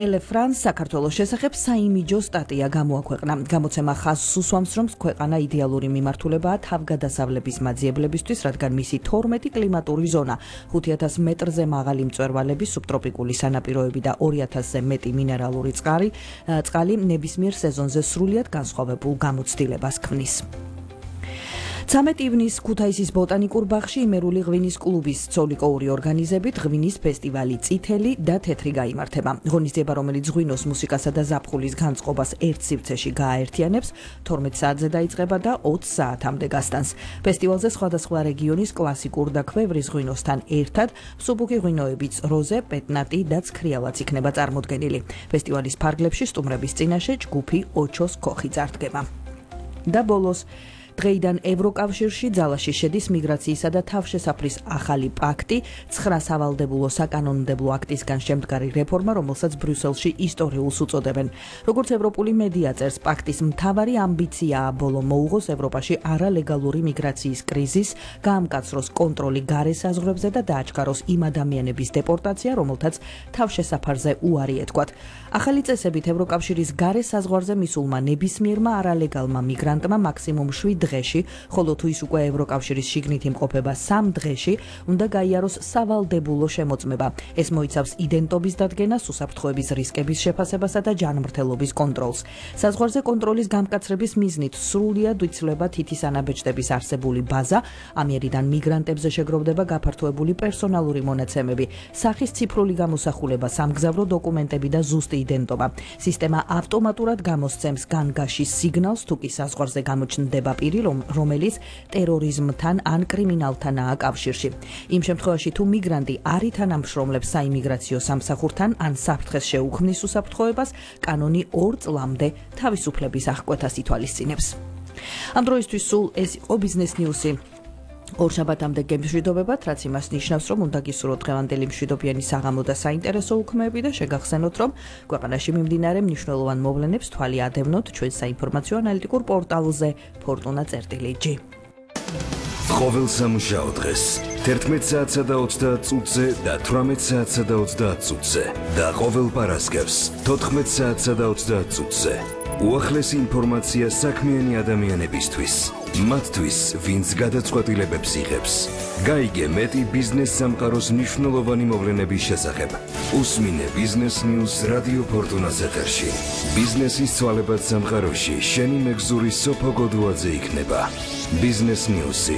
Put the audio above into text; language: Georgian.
Elefrans საქართველოს შესახებ საიმიჯო სტატია გამოაქვეყნა. Გამოცემა ხაზს უსვამს, რომ ქვეყანა იდეალური მიმართულებაა თავგადასავლების მაძიებლებისთვის, რადგან მისი 12 კლიმატური ზონა, 5000 მეტრზე მაღალი მწვერვალები, სუბტროპიკული სანაპიროები და 2000-ზე მეტი მინერალური წყალი ნებისმიერ სეზონზე სრულიად განსხვავებულ გამოცდილებას ქმნის. 13 ივნის ქუთაისის ბოტანიკურ ბაღში იმერული ღვინის კლუბის ცოლიკოური ორგანიზებით ღვინის ფესტივალი წითელი და თეთრი გაიმართება. ღონისძიება, რომელიც ღვინოს მუსიკასა და ზაფხულის განწყობას ერთ სივრცეში გააერთიანებს, 12 საათზე დაიწყება და 20 საათამდე გასტანს. ფესტივალზე სხვადასხვა რეგიონის კლასიკურ და ქვევრის ღვინოსთან ერთად მსუბუქი ღვინოებიც როზე, პეტნატი და ცქრიალაც იქნება წარმოდგენილი. ფესტივალის ფარგლებში სტუმრების წინაშე ჯგუფი ოჩოს ქოხი წარდგება. და ბოლოს დღეიდან ევროკავშირში ძალაში შედის მიგრაციისა და თავშესაფრის ახალი პაქტი, 9 სავალდებულო საკანონმდებლო აქტისგან შემდგარი რეფორმა, რომელსაც ბრიუსელში ისტორიულს უწოდებენ. როგორც ევროპული მედია წერს, პაქტის მთავარი ამბიციაა ბოლო მოუღოს ევროპაში არალეგალური მიგრაციის კრიზის, გაამკაცროს კონტროლი გარე საზღვრებზე და დააჩქაროს იმ ადამიანების დეპორტაცია, რომელთაც თავშესაფარზე უარი ეთქვათ. ახალი წესებით ევროკავშირის გარე საზღვარზე მისულმა ნებისმიერმა არალეგალმა მიგრანტმა მაქსიმუმ 7 დღეში, ხოლო თუ ის უკვე ევროკავშირის შიგნით იმყოფება 3 დღეში, უნდა გაიაროს სავალდებულო შემოწმება. ეს მოიცავს იდენტობის დადგენას, უსაფრთხოების რისკების შეფასებასა და ჯანმრთელობის კონტროლს. საზღვარზე კონტროლის გამკაცრების მიზნით სრულიად იცვლება თითის ანაბეჭდების არსებული ბაზა, ამიერიდან მიგრანტებზე შეგროვდება გაფართოებული პერსონალური მონაცემები, სახის ციფრული გამოსახულება, სამგზავრო დოკუმენტები და ზუსტი იდენტობა. სისტემა ავტომატურად გამოსცემს განგაშის სიგნალს, თუ კი საზღვარზე გამოჩნდება პირი, რომელიც ტერორიზმთან ან კრიმინალთანაა კავშირში. იმ შემთხვევაში, თუ მიგრანტი არ ითანამშრომლებს საიმიგრაციო სამსახურთან ან საფრთხეს შეუქმნის უსაფრთხოებას, კანონი 2 წლამდე თავისუფლების აღკვეთას ითვალისწინებს. ამ დროისთვის სულ ეს იყო ბიზნეს ნიუსი. ორშაბათამდე გემშვიდობებათ, რაც იმას ნიშნავს, რომ უნდა გისურვოთ დღევანდელი მშვიდობიანი საღამო და საინტერესო უქმეები და შეგახსენოთ, რომ ქვეყანაში მიმდინარე მნიშვნელოვან მოვლენებს თვალი ადევნოთ ჩვენ საინფორმაციო ანალიტიკურ პორტალზე fortuna.gr. ყოველ სამუშაო დღეს 11 საათსა და 30 წუთზე და 18 საათსა და 30 წუთზე და ყოველ პარასკევს 14 საათსა და 30 წუთზე. უახლესი ინფორმაცია საქმიანი ადამიანებისთვის, მათთვის, ვინც გადაწყვეტილებებს იღებს. გაიგე მეტი ბიზნეს სამყაროს მნიშვნელოვანი მოვლენების შესახებ. უსმინე ბიზნეს ნიუს რადიო ფორტუნას ეთერში. ბიზნესის ცვალებად სამყაროში შენი მეგზური სოფო გოდუაძე იქნება. ბიზნეს ნიუსი